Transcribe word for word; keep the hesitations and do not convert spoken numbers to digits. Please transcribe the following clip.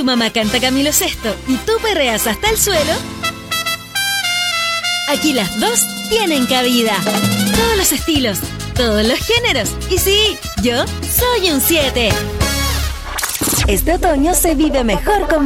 tu mamá canta Camilo Sesto y tú perreas hasta el suelo, aquí las dos tienen cabida. Todos los estilos, todos los géneros. Y sí, yo soy un siete. Este otoño se vive mejor con